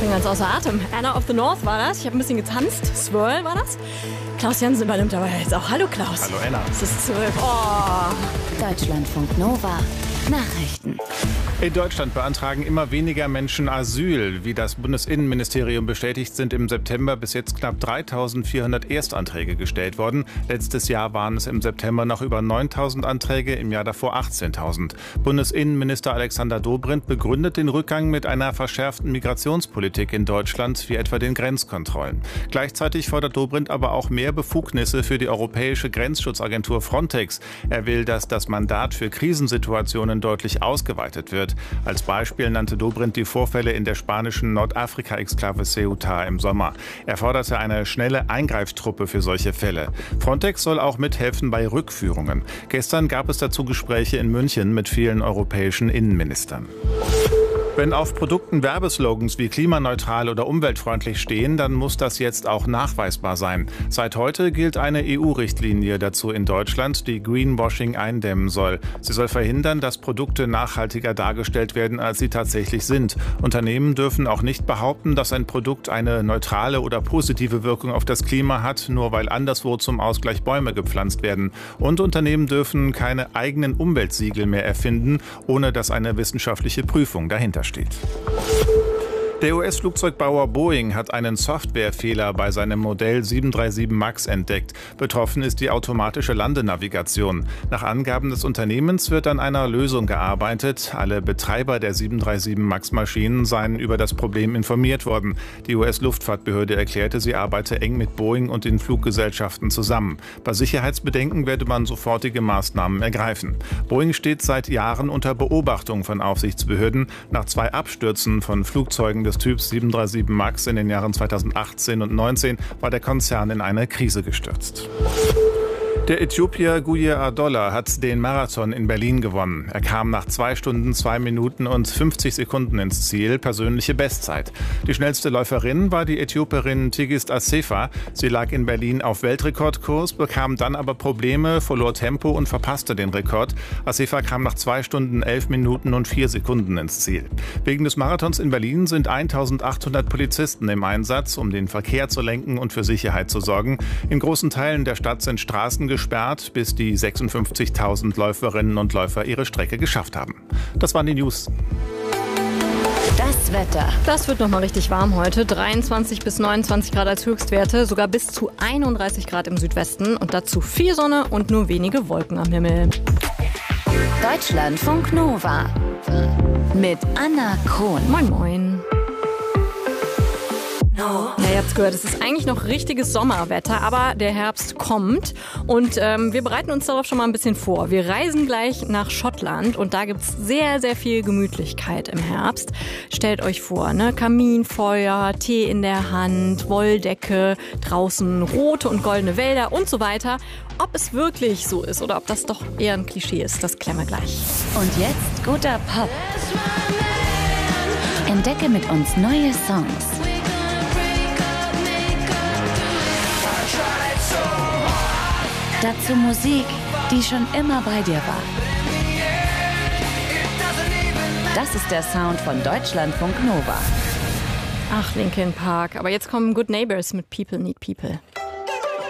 bin ganz außer Atem. Anna of the North war das. Ich habe ein bisschen getanzt. Swirl war das. Klaus Jansen übernimmt aber jetzt auch. Hallo Klaus. Hallo Anna. Es ist 12. Oh. Deutschlandfunk Nova. Nachrichten. In Deutschland beantragen immer weniger Menschen Asyl. Wie das Bundesinnenministerium bestätigt, sind im September bis jetzt knapp 3.400 Erstanträge gestellt worden. Letztes Jahr waren es im September noch über 9.000 Anträge, im Jahr davor 18.000. Bundesinnenminister Alexander Dobrindt begründet den Rückgang mit einer verschärften Migrationspolitik in Deutschland, wie etwa den Grenzkontrollen. Gleichzeitig fordert Dobrindt aber auch mehr Befugnisse für die europäische Grenzschutzagentur Frontex. Er will, dass das Mandat für Krisensituationen deutlich ausgeweitet wird. Als Beispiel nannte Dobrindt die Vorfälle in der spanischen Nordafrika-Exklave Ceuta im Sommer. Er forderte eine schnelle Eingreiftruppe für solche Fälle. Frontex soll auch mithelfen bei Rückführungen. Gestern gab es dazu Gespräche in München mit vielen europäischen Innenministern. Wenn auf Produkten Werbeslogans wie klimaneutral oder umweltfreundlich stehen, dann muss das jetzt auch nachweisbar sein. Seit heute gilt eine EU-Richtlinie dazu in Deutschland, die Greenwashing eindämmen soll. Sie soll verhindern, dass Produkte nachhaltiger dargestellt werden, als sie tatsächlich sind. Unternehmen dürfen auch nicht behaupten, dass ein Produkt eine neutrale oder positive Wirkung auf das Klima hat, nur weil anderswo zum Ausgleich Bäume gepflanzt werden. Und Unternehmen dürfen keine eigenen Umweltsiegel mehr erfinden, ohne dass eine wissenschaftliche Prüfung dahinter steht. Der US-Flugzeugbauer Boeing hat einen Softwarefehler bei seinem Modell 737 MAX entdeckt. Betroffen ist die automatische Landenavigation. Nach Angaben des Unternehmens wird an einer Lösung gearbeitet. Alle Betreiber der 737 MAX-Maschinen seien über das Problem informiert worden. Die US-Luftfahrtbehörde erklärte, sie arbeite eng mit Boeing und den Fluggesellschaften zusammen. Bei Sicherheitsbedenken werde man sofortige Maßnahmen ergreifen. Boeing steht seit Jahren unter Beobachtung von Aufsichtsbehörden. Nach 2 Abstürzen von Flugzeugen des Typs 737 MAX in den Jahren 2018 und 2019 war der Konzern in eine Krise gestürzt. Der Äthiopier Guye Adolla hat den Marathon in Berlin gewonnen. Er kam nach 2 Stunden, 2 Minuten und 50 Sekunden ins Ziel, persönliche Bestzeit. Die schnellste Läuferin war die Äthiopierin Tigist Assefa. Sie lag in Berlin auf Weltrekordkurs, bekam dann aber Probleme, verlor Tempo und verpasste den Rekord. Assefa kam nach 2 Stunden, 11 Minuten und 4 Sekunden ins Ziel. Wegen des Marathons in Berlin sind 1.800 Polizisten im Einsatz, um den Verkehr zu lenken und für Sicherheit zu sorgen. In großen Teilen der Stadt sind Straßen gesperrt, bis die 56.000 Läuferinnen und Läufer ihre Strecke geschafft haben. Das waren die News. Das Wetter. Das wird nochmal richtig warm heute. 23 bis 29 Grad als Höchstwerte, sogar bis zu 31 Grad im Südwesten und dazu viel Sonne und nur wenige Wolken am Himmel. Deutschlandfunk Nova mit Anna Krohn. Moin moin. Ja, ihr habt's gehört, es ist eigentlich noch richtiges Sommerwetter, aber der Herbst kommt und wir bereiten uns darauf schon mal ein bisschen vor. Wir reisen gleich nach Schottland und da gibt's sehr, sehr viel Gemütlichkeit im Herbst. Stellt euch vor, ne? Kaminfeuer, Tee in der Hand, Wolldecke, draußen rote und goldene Wälder und so weiter. Ob es wirklich so ist oder ob das doch eher ein Klischee ist, das klären wir gleich. Und jetzt guter Pop. Entdecke mit uns neue Songs. Dazu Musik, die schon immer bei dir war. Das ist der Sound von Deutschlandfunk Nova. Ach, Linkin Park. Aber jetzt kommen Good Neighbors mit People Need People.